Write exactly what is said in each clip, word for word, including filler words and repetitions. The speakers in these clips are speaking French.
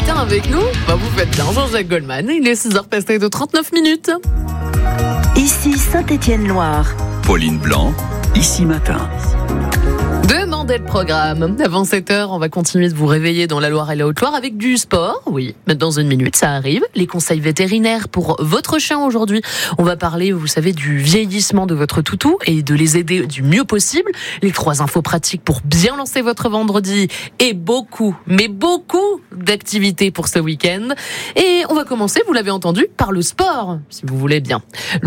matin avec nous, bah vous faites bien Jean-Jacques Goldman. Il est six heures passées de trente-neuf minutes. Ici Saint-Étienne-Loire. Pauline Blanc, Ici Matin. Demandez le programme. Avant sept heures, on va continuer de vous réveiller dans la Loire et la Haute-Loire avec du sport. Oui, mais dans une minute, ça arrive. Les conseils vétérinaires pour votre chien aujourd'hui. On va parler, vous savez, du vieillissement de votre toutou et de les aider du mieux possible. Les trois infos pratiques pour bien lancer votre vendredi et beaucoup, mais beaucoup d'activités pour ce week-end. Et on va commencer, vous l'avez entendu, par le sport, si vous voulez bien.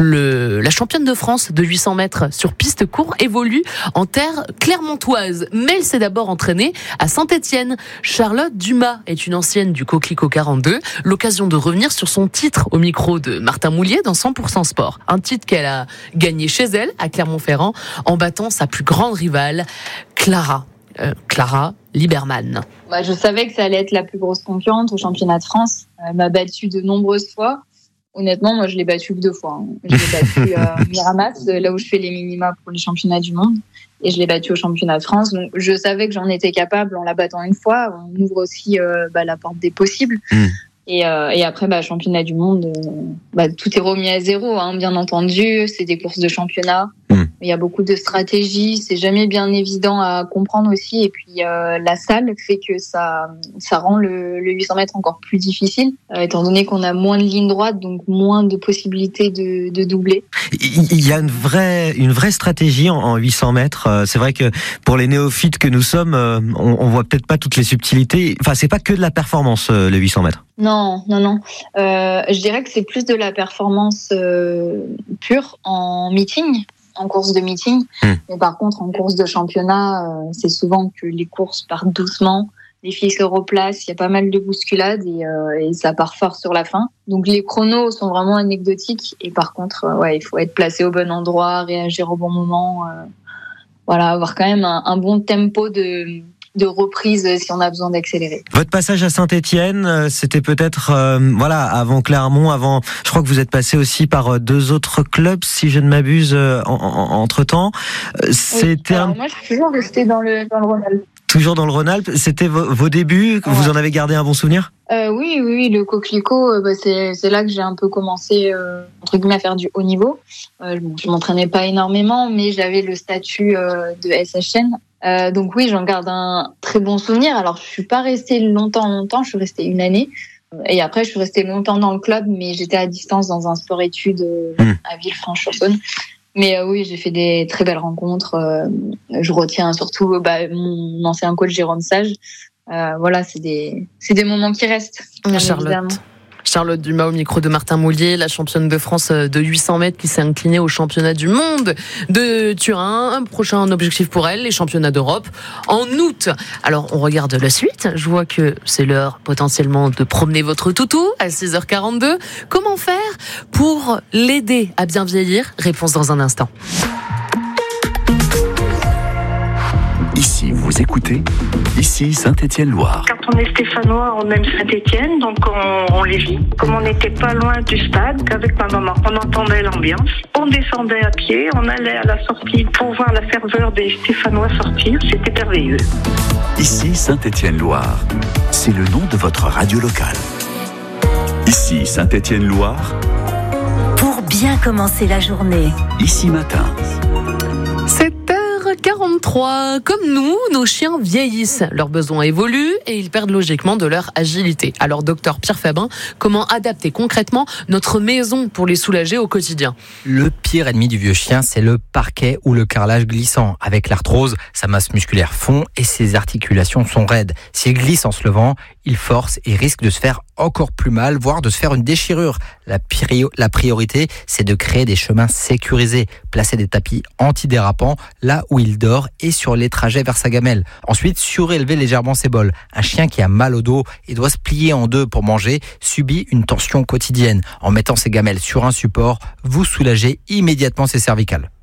Le, la championne de France de huit cents mètres sur piste court évolue en terre clermontoise. Mais elle s'est d'abord entraînée à Saint-Étienne. Charlotte Dumas est une ancienne du Coquelicot quarante-deux. L'occasion de revenir sur son titre au micro de Martin Moulier dans cent pour cent Sport. Un titre qu'elle a gagné chez elle, à Clermont-Ferrand, en battant sa plus grande rivale, Clara. Euh, Clara Liberman. Bah, je savais que ça allait être la plus grosse concurrente au championnat de France. Elle m'a battue de nombreuses fois. Honnêtement, moi, je l'ai battue que deux fois. Hein. Je l'ai battue à euh, Miramas, là où je fais les minima pour les championnats du monde. Et je l'ai battue au championnat de France. Donc, je savais que j'en étais capable en la battant une fois. On ouvre aussi euh, bah, la porte des possibles. Mmh. Et, euh, et après, bah, championnat du monde, euh, bah, tout est remis à zéro, hein, bien entendu. C'est des courses de championnat. Mmh. Il y a beaucoup de stratégies. C'est jamais bien évident à comprendre aussi. Et puis, euh, la salle fait que ça, ça rend le, le huit cents mètres encore plus difficile, euh, étant donné qu'on a moins de lignes droites, donc moins de possibilités de, de doubler. Il y a une vraie, une vraie stratégie en, en huit cents mètres. C'est vrai que pour les néophytes que nous sommes, on, on voit peut-être pas toutes les subtilités. Enfin, c'est pas que de la performance, le huit cents mètres. Non, non, non. Euh, je dirais que c'est plus de la performance euh, pure en meeting, en course de meeting. Mmh. Mais par contre, en course de championnat, euh, c'est souvent que les courses partent doucement, les filles se replacent, il y a pas mal de bousculades et, euh, et ça part fort sur la fin. Donc les chronos sont vraiment anecdotiques et par contre, euh, ouais, il faut être placé au bon endroit, réagir au bon moment. Euh, voilà, avoir quand même un, un bon tempo de... de reprise si on a besoin d'accélérer. Votre passage à Saint-Étienne, c'était peut-être euh, voilà avant Clermont, avant. Je crois que vous êtes passé aussi par deux autres clubs, si je ne m'abuse, euh, en, en, entre temps. C'était. Oui, alors, un... moi, je suis toujours restée dans le dans le Rhône-Alpes. Toujours dans le Rhône-Alpes. C'était vos, vos débuts. Ouais. Vous en avez gardé un bon souvenir? Euh, oui, oui, oui, le Coquelicot, euh, bah, c'est c'est là que j'ai un peu commencé euh, entre guillemets à faire du haut niveau. Euh, je m'entraînais pas énormément, mais j'avais le statut euh, de S H N. Euh, donc oui, j'en garde un très bon souvenir. Alors, je suis pas restée longtemps, longtemps. Je suis restée une année. Et après, je suis restée longtemps dans le club, mais j'étais à distance dans un sport-études euh, mmh. à Villefranche-sur-Saône. Mais euh, oui, j'ai fait des très belles rencontres. Euh, je retiens surtout bah, mon ancien coach Jérôme Sage. Euh, voilà, c'est des, c'est des moments qui restent. Bien Charlotte. Évidemment. Charlotte Dumas au micro de Martin Moulier, la championne de France de huit cents mètres qui s'est inclinée au championnat du monde de Turin. Un prochain objectif pour elle, les championnats d'Europe en août. Alors, on regarde la suite. Je vois que c'est l'heure potentiellement de promener votre toutou à six heures quarante-deux. Comment faire pour l'aider à bien vieillir? Réponse dans un instant. Ici, vous écoutez Ici Saint-Étienne-Loire. Quand on est stéphanois, on aime Saint-Étienne, donc on, on les vit. Comme on n'était pas loin du stade, avec ma maman, on entendait l'ambiance. On descendait à pied, on allait à la sortie pour voir la ferveur des Stéphanois sortir. C'était merveilleux. Ici Saint-Étienne-Loire. C'est le nom de votre radio locale. Ici Saint-Étienne-Loire. Pour bien commencer la journée. Ici Matin. sept heures quarante-trois. Comme nous, nos chiens vieillissent. Leurs besoins évoluent et ils perdent logiquement de leur agilité. Alors, docteur Pierre Fabin, comment adapter concrètement notre maison pour les soulager au quotidien? Le pire ennemi du vieux chien, c'est le parquet ou le carrelage glissant. Avec l'arthrose, sa masse musculaire fond et ses articulations sont raides. S'il glisse en se levant, il force et risque de se faire encore plus mal, voire de se faire une déchirure. La, prio- la priorité, c'est de créer des chemins sécurisés, placer des tapis antidérapants là où il dort et sur les trajets vers sa gamelle. Ensuite, surélever légèrement ses bols. Un chien qui a mal au dos et doit se plier en deux pour manger subit une tension quotidienne. En mettant ses gamelles sur un support, vous soulagez immédiatement ses cervicales.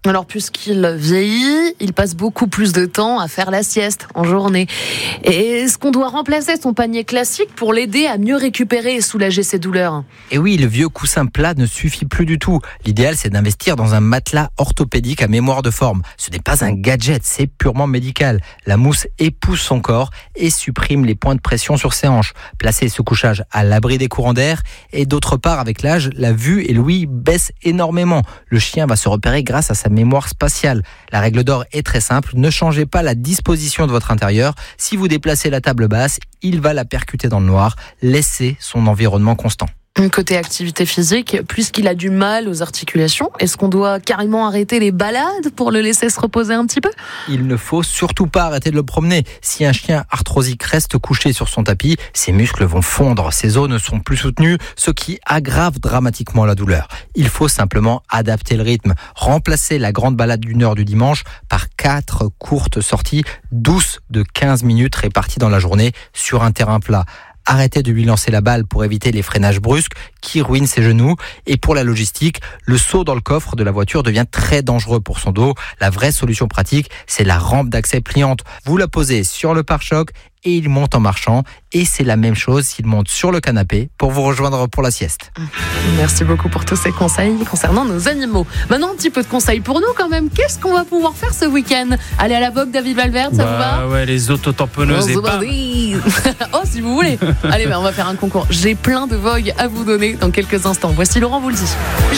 Alors, puisqu'il vieillit, il passe beaucoup plus de temps à faire la sieste en journée. Et est-ce qu'on doit remplacer son panier classique pour l'aider à mieux récupérer et soulager ses douleurs ? Et oui, le vieux coussin plat ne suffit plus du tout. L'idéal, c'est d'investir dans un matelas orthopédique à mémoire de forme. Ce n'est pas un gadget, c'est purement médical. La mousse épouse son corps et supprime les points de pression sur ses hanches. Placez ce couchage à l'abri des courants d'air. Et d'autre part, avec l'âge, la vue et l'ouïe baissent énormément. Le chien va se repérer grâce à sa mémoire spatiale. La règle d'or est très simple, ne changez pas la disposition de votre intérieur. Si vous déplacez la table basse, il va la percuter dans le noir. Laissez son environnement constant. Côté activité physique, puisqu'il a du mal aux articulations, est-ce qu'on doit carrément arrêter les balades pour le laisser se reposer un petit peu ? Il ne faut surtout pas arrêter de le promener. Si un chien arthrosique reste couché sur son tapis, ses muscles vont fondre, ses os ne sont plus soutenus, ce qui aggrave dramatiquement la douleur. Il faut simplement adapter le rythme. Remplacer la grande balade d'une heure du dimanche par quatre courtes sorties douces de quinze minutes réparties dans la journée sur un terrain plat. Arrêtez de lui lancer la balle pour éviter les freinages brusques qui ruinent ses genoux. Et pour la logistique, le saut dans le coffre de la voiture devient très dangereux pour son dos. La vraie solution pratique, c'est la rampe d'accès pliante. Vous la posez sur le pare-choc et il monte en marchant. Et c'est la même chose s'il monte sur le canapé pour vous rejoindre pour la sieste. Merci beaucoup pour tous ces conseils concernant nos animaux. Maintenant, un petit peu de conseils pour nous quand même. Qu'est-ce qu'on va pouvoir faire ce week-end ? Aller à la Vogue, David Valverde, ça bah, vous va ? Ouais, les autotamponneuses et pas. Oh, si vous voulez. Allez, ben, on va faire un concours. J'ai plein de Vogue à vous donner dans quelques instants. Voici Laurent Voulzy.